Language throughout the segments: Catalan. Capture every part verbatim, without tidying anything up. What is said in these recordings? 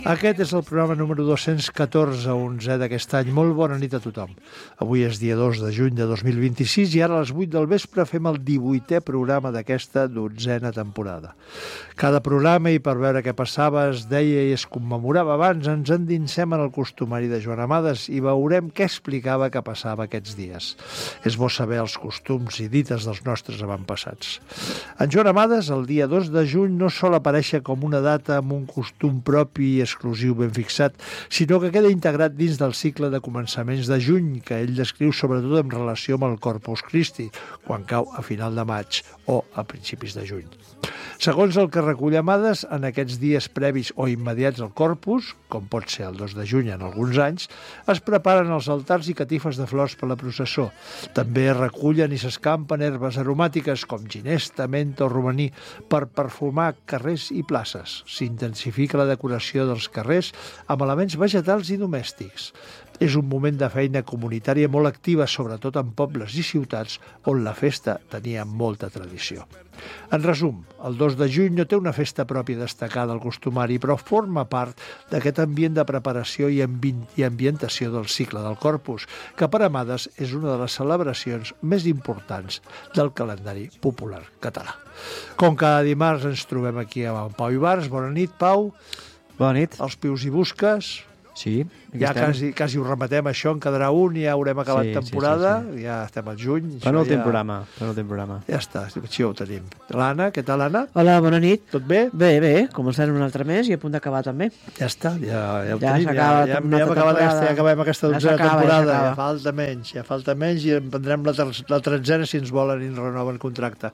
Aquest és el programa número dos-cents catorze, onzè d'aquest any. Molt bona nit a tothom. Avui és dia dos de juny de dos mil vint-i-sis i ara a les vuit del vespre fem el divuitè programa d'aquesta dotzena temporada. Cada programa, i per veure què passava, es deia i es commemorava abans, ens endinsem en el costumari de Joan Amades i veurem què explicava que passava aquests dies. És bo saber els costums i dites dels nostres avantpassats. En Joan Amades, el dia dos de juny, no sol aparèixer com una data amb un costum propi i exclusiu ben fixat, sinó que queda integrat dins del cicle de començaments de juny, que ell descriu sobretot en relació amb el Corpus Christi, quan cau a final de maig o a principis de juny. Segons el que recull Amades, en aquests dies previs o immediats al Corpus, com pot ser el dos de juny en alguns anys, es preparen els altars i catifes de flors per la processó. També es recullen i s'escampen herbes aromàtiques com ginesta, menta o romaní per perfumar carrers i places. S'intensifica la decoració dels carrers amb elements vegetals i domèstics. És un moment de feina comunitària molt activa, sobretot en pobles i ciutats on la festa tenia molta tradició. En resum, el dos de juny no té una festa pròpia destacada al costumari, però forma part d'aquest ambient de preparació i, ambi i ambientació del cicle del Corpus, que per Amades és una de les celebracions més importants del calendari popular català. Com cada dimarts ens trobem aquí amb Pau Ibars. Bona nit, Pau. Bona nit. Els pius i busques. Sí, ja quasi, quasi ho rematem, això en quedarà un, ja haurem acabat sí, temporada, sí, sí, sí. Ja estem al juny. Penúltim ja... programa, penúltim programa. Ja està, així ho tenim. L'Anna, què tal, Anna? Hola, bona nit. Tot bé? Bé, bé, començarem un altre mes i a punt d'acabar també. Ja està, ja, ja ho ja tenim. Ja, ja, ja, ja, acabat, ja acabem aquesta dotzena ja temporada, ja, ja falta menys, ja falta menys i en prendrem la, la tretzena si ens volen i ens renoven contracte.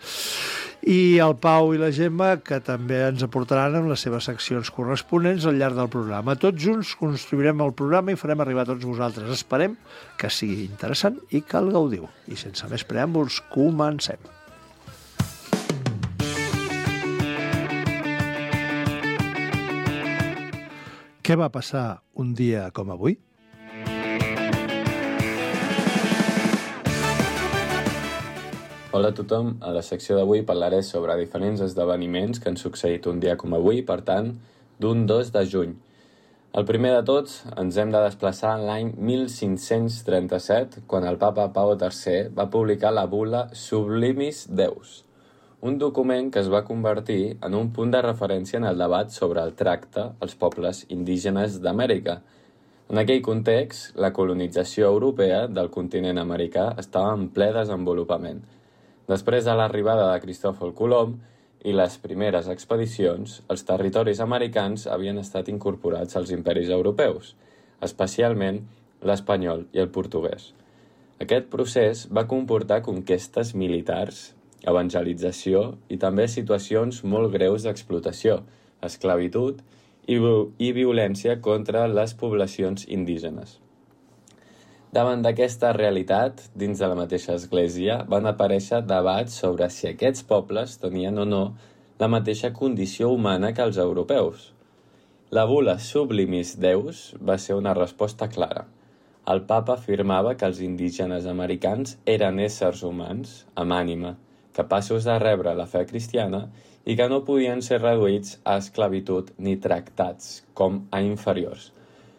I el Pau i la Gemma, que també ens aportaran amb les seves seccions corresponents al llarg del programa. Tots junts construirem el programa i farem arribar a tots vosaltres. Esperem que sigui interessant i que el gaudiu. I sense més preàmbuls, comencem. Què va passar un dia com avui? Hola a tothom, a la secció d'avui parlaré sobre diferents esdeveniments que han succeït un dia com avui, per tant, d'un dos de juny. El primer de tots ens hem de desplaçar en l'any mil cinc-cents trenta-set, quan el papa Pau tercer va publicar la bula Sublimis Deus, un document que es va convertir en un punt de referència en el debat sobre el tracte als pobles indígenes d'Amèrica. En aquell context, la colonització europea del continent americà estava en ple desenvolupament. Després de l'arribada de Cristòfol Colom i les primeres expedicions, els territoris americans havien estat incorporats als imperis europeus, especialment l'espanyol i el portuguès. Aquest procés va comportar conquestes militars, evangelització i també situacions molt greus d'explotació, esclavitud i, i violència contra les poblacions indígenes. Davant d'aquesta realitat, dins de la mateixa església, van aparèixer debats sobre si aquests pobles tenien o no la mateixa condició humana que els europeus. La bula Sublimis Deus va ser una resposta clara. El papa afirmava que els indígenes americans eren éssers humans, amb ànima, capaços de rebre la fe cristiana i que no podien ser reduïts a esclavitud ni tractats com a inferiors.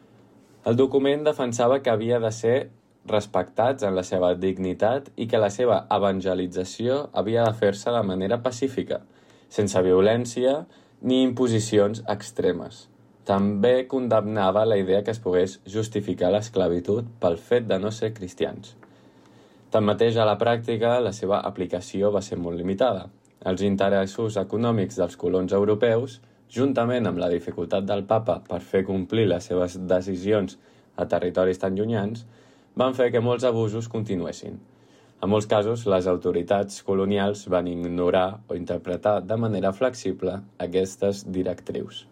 El document defensava que havia de ser respectats en la seva dignitat i que la seva evangelització havia de fer-se de manera pacífica, sense violència ni imposicions extremes. També condemnava la idea que es pogués justificar l'esclavitud pel fet de no ser cristians. Tanmateix, a la pràctica, la seva aplicació va ser molt limitada. Els interessos econòmics dels colons europeus, juntament amb la dificultat del papa per fer complir les seves decisions a territoris tan llunyans, van fer que molts abusos continuessin. En molts casos, les autoritats colonials van ignorar o interpretar de manera flexible aquestes directrius.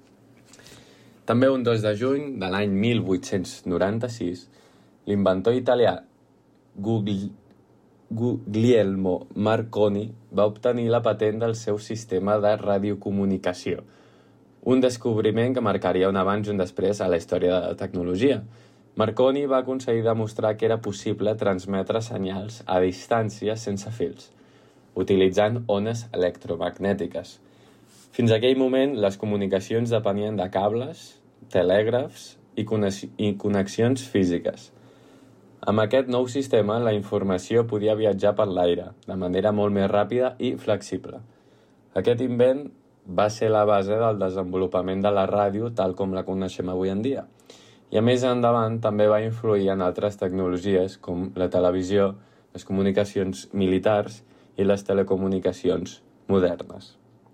També un dos de juny de l'any mil vuit-cents noranta-sis, l'inventor italià Gugli... Guglielmo Marconi va obtenir la patent del seu sistema de radiocomunicació, un descobriment que marcaria un abans i un després a la història de la tecnologia. Marconi va aconseguir demostrar que era possible transmetre senyals a distància sense fils, utilitzant ones electromagnètiques. Fins a aquell moment, les comunicacions depenien de cables, telègrafs i connexions físiques. Amb aquest nou sistema, la informació podia viatjar per l'aire, de manera molt més ràpida i flexible. Aquest invent va ser la base del desenvolupament de la ràdio tal com la coneixem avui en dia. I a més endavant també va influir en altres tecnologies com la televisió, les comunicacions militars i les telecomunicacions modernes.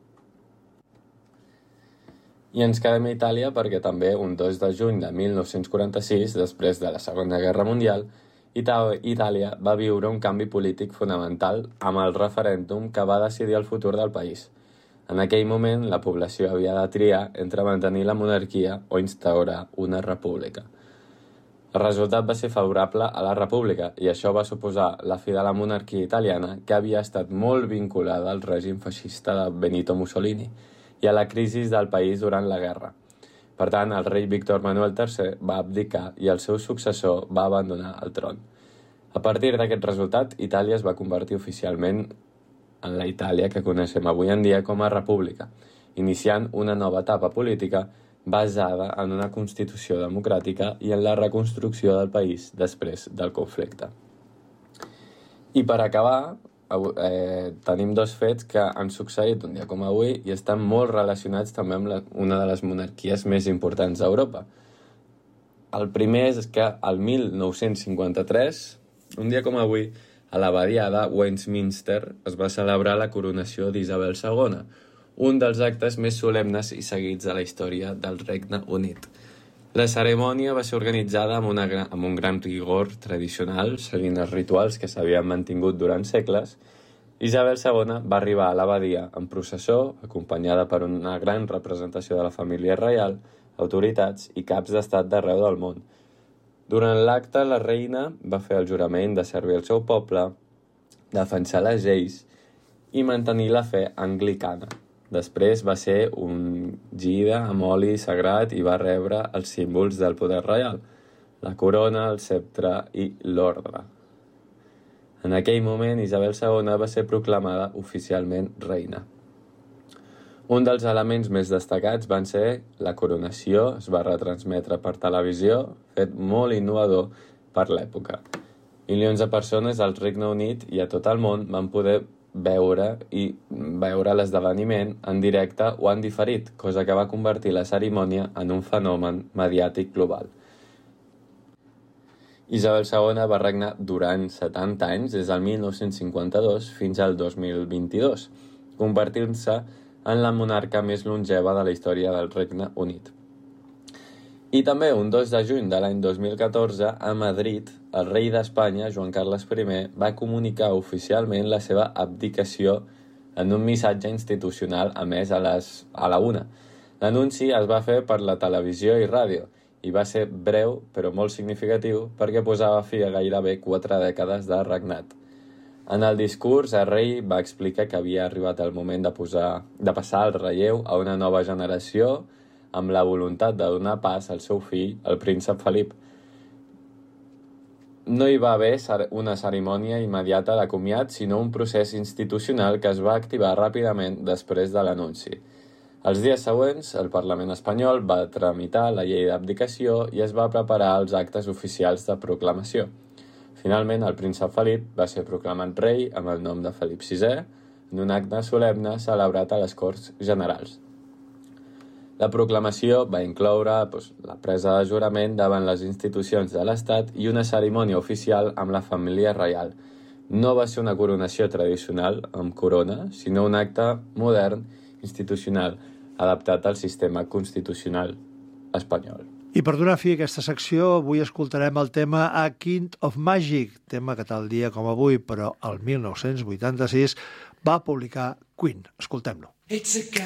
I ens quedem a Itàlia perquè també un dos de juny de mil nou-cents quaranta-sis, després de la Segona Guerra Mundial, Itàlia va viure un canvi polític fonamental amb el referèndum que va decidir el futur del país. En aquell moment, la població havia de triar entre mantenir la monarquia o instaurar una república. El resultat va ser favorable a la república i això va suposar la fi de la monarquia italiana, que havia estat molt vinculada al règim feixista de Benito Mussolini i a la crisi del país durant la guerra. Per tant, el rei Víctor Manuel tercer va abdicar i el seu successor va abandonar el tron. A partir d'aquest resultat, Itàlia es va convertir oficialment en la Itàlia que coneixem avui en dia com a república, iniciant una nova etapa política basada en una constitució democràtica i en la reconstrucció del país després del conflicte. I per acabar, eh, tenim dos fets que han succeït un dia com avui i estan molt relacionats també amb la, una de les monarquies més importants d'Europa. El primer és que el mil nou-cents cinquanta-tres, un dia com avui, a l'abadia de Westminster es va celebrar la coronació d'Isabel segona, un dels actes més solemnes i seguits de la història del Regne Unit. La cerimònia va ser organitzada amb, una, amb un gran rigor tradicional, seguint els rituals que s'havien mantingut durant segles. Isabel segona va arribar a l'abadia en processó, acompanyada per una gran representació de la família reial, autoritats i caps d'estat d'arreu del món. Durant l'acte, la reina va fer el jurament de servir el seu poble, defensar les lleis i mantenir la fe anglicana. Després va ser ungida amb oli sagrat i va rebre els símbols del poder reial, la corona, el ceptre i l'ordre. En aquell moment, Isabel segona va ser proclamada oficialment reina. Un dels elements més destacats van ser la coronació, es va retransmetre per televisió, fet molt innovador per l'època. Milions de persones al Regne Unit i a tot el món van poder veure i veure l'esdeveniment en directe o en diferit, cosa que va convertir la cerimònia en un fenomen mediàtic global. Isabel segona va regnar durant setanta anys, des del mil nou-cents cinquanta-dos fins al dos mil vint-i-dos, convertint-se en la monarca més longeva de la història del Regne Unit. I també un dos de juny de l'any dos mil catorze, a Madrid, el rei d'Espanya, Joan Carles I, va comunicar oficialment la seva abdicació en un missatge institucional emès a, les, a la una. L'anunci es va fer per la televisió i ràdio i va ser breu però molt significatiu perquè posava fi a gairebé quatre dècades de regnat. En el discurs, el rei va explicar que havia arribat el moment de, posar, de passar el relleu a una nova generació amb la voluntat de donar pas al seu fill, el príncep Felip. No hi va haver una cerimònia immediata de comiat, sinó un procés institucional que es va activar ràpidament després de l'anunci. Els dies següents, el Parlament espanyol va tramitar la llei d'abdicació i es va preparar els actes oficials de proclamació. Finalment, el príncep Felip va ser proclamat rei amb el nom de Felip sisè en un acte solemne celebrat a les Corts Generals. La proclamació va incloure doncs, la presa de jurament davant les institucions de l'Estat i una cerimònia oficial amb la família reial. No va ser una coronació tradicional amb corona, sinó un acte modern, institucional, adaptat al sistema constitucional espanyol. I per donar fi a aquesta secció, avui escoltarem el tema A Kind of Magic, tema que tal dia com avui, però el mil nou-cents vuitanta-sis, va publicar Queen. Escoltem-lo.